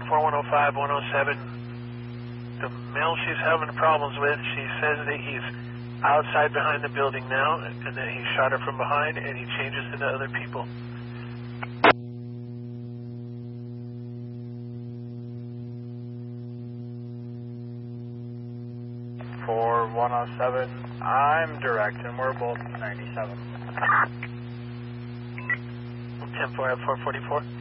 4105, 107. The male she's having problems with, she says that he's outside behind the building now, and that he shot her from behind, and he changes into other people. 4107, I'm direct, and we're both 97. 10-4 at 444.